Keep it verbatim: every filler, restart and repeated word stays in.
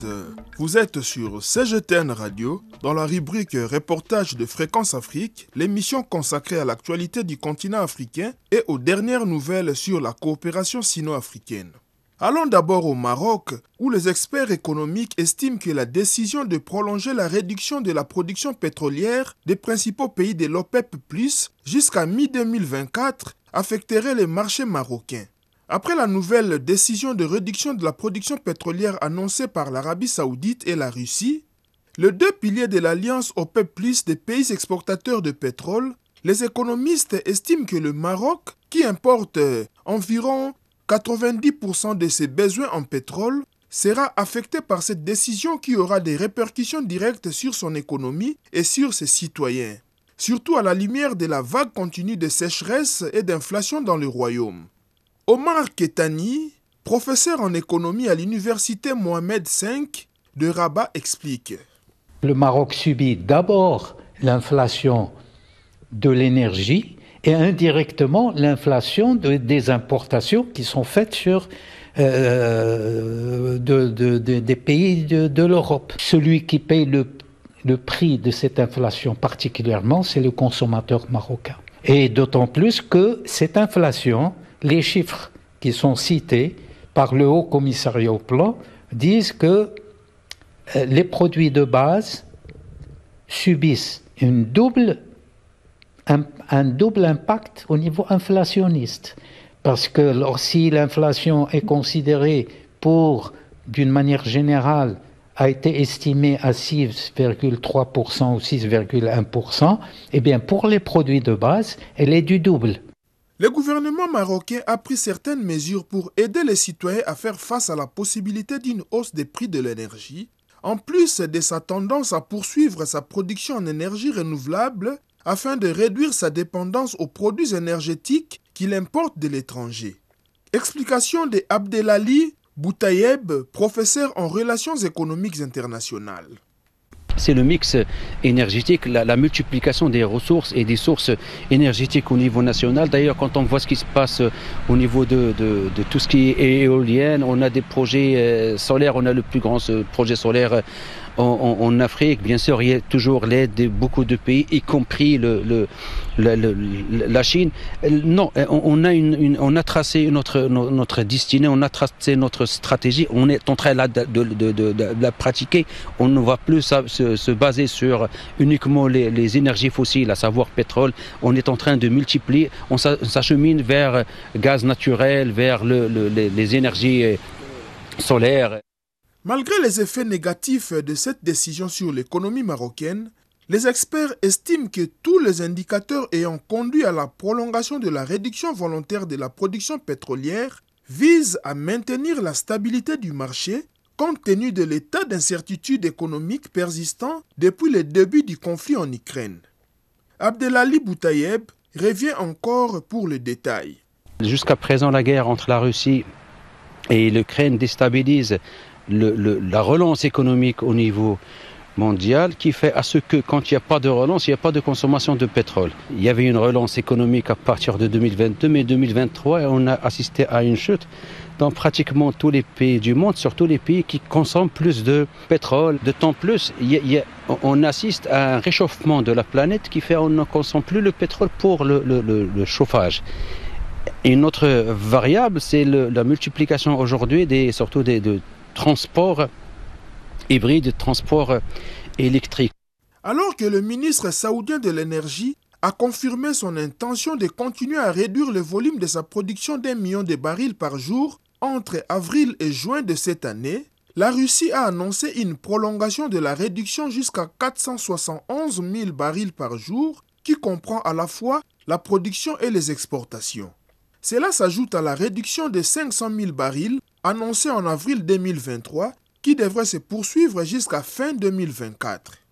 Vous êtes sur C G T N Radio, dans la rubrique Reportage de Fréquence Afrique, l'émission consacrée à l'actualité du continent africain et aux dernières nouvelles sur la coopération sino-africaine. Allons d'abord au Maroc, où les experts économiques estiment que la décision de prolonger la réduction de la production pétrolière des principaux pays de l'OPEP plus, jusqu'à mi deux mille vingt-quatre affecterait les marchés marocains. Après la nouvelle décision de réduction de la production pétrolière annoncée par l'Arabie Saoudite et la Russie, les deux piliers de l'alliance OPEP plus des pays exportateurs de pétrole, les économistes estiment que le Maroc, qui importe environ quatre-vingt-dix pour cent de ses besoins en pétrole, sera affecté par cette décision qui aura des répercussions directes sur son économie et sur ses citoyens, surtout à la lumière de la vague continue de sécheresse et d'inflation dans le royaume. Omar Ketani, professeur en économie à l'université Mohamed cinq de Rabat, explique. Le Maroc subit d'abord l'inflation de l'énergie et indirectement l'inflation de, des importations qui sont faites sur euh, de, de, de, des pays de, de l'Europe. Celui qui paye le, le prix de cette inflation particulièrement, c'est le consommateur marocain. Et d'autant plus que cette inflation, les chiffres qui sont cités par le Haut Commissariat au Plan disent que les produits de base subissent une double, un, un double impact au niveau inflationniste. Parce que si l'inflation est considérée pour, d'une manière générale, a été estimée à six virgule trois pour cent ou six virgule un pour cent, eh bien pour les produits de base, elle est du double. Le gouvernement marocain a pris certaines mesures pour aider les citoyens à faire face à la possibilité d'une hausse des prix de l'énergie, en plus de sa tendance à poursuivre sa production en énergie renouvelable afin de réduire sa dépendance aux produits énergétiques qu'il importe de l'étranger. Explication de Abdelali Boutayeb, professeur en relations économiques internationales. C'est le mix énergétique, la, la multiplication des ressources et des sources énergétiques au niveau national. D'ailleurs, quand on voit ce qui se passe au niveau de, de, de tout ce qui est éolienne, on a des projets euh, solaires, on a le plus grand projet solaire en, en, en Afrique. Bien sûr, il y a toujours l'aide de beaucoup de pays, y compris le, le, le, le, la Chine. Non, on a, une, une, on a tracé notre, notre destinée, on a tracé notre stratégie, on est en train là, de, de, de, de, de la pratiquer. On ne va plus se, se baser sur uniquement les, les énergies fossiles, à savoir pétrole. On est en train de multiplier, on s'achemine vers gaz naturel, vers le, le, les, les énergies solaires. Malgré les effets négatifs de cette décision sur l'économie marocaine, les experts estiment que tous les indicateurs ayant conduit à la prolongation de la réduction volontaire de la production pétrolière visent à maintenir la stabilité du marché compte tenu de l'état d'incertitude économique persistant depuis le début du conflit en Ukraine. Abdelali Boutayeb revient encore pour le détail. Jusqu'à présent, la guerre entre la Russie et l'Ukraine déstabilise le, le, la relance économique au niveau mondial, qui fait à ce que quand il n'y a pas de relance, il n'y a pas de consommation de pétrole. Il y avait une relance économique à partir de deux mille vingt-deux, mais deux mille vingt-trois, on a assisté à une chute dans pratiquement tous les pays du monde, surtout les pays qui consomment plus de pétrole. D'autant plus, il y a, il y a, on assiste à un réchauffement de la planète qui fait qu'on ne consomme plus le pétrole pour le, le, le, le chauffage. Une autre variable, c'est le, la multiplication aujourd'hui des, surtout des de transports hybrides, transports électriques. Alors que le ministre saoudien de l'énergie a confirmé son intention de continuer à réduire le volume de sa production d'un million de barils par jour entre avril et juin de cette année, la Russie a annoncé une prolongation de la réduction jusqu'à quatre cent soixante et onze mille barils par jour, qui comprend à la fois la production et les exportations. Cela s'ajoute à la réduction de cinq cent mille barils annoncée en avril deux mille vingt-trois, qui devrait se poursuivre jusqu'à fin deux mille vingt-quatre.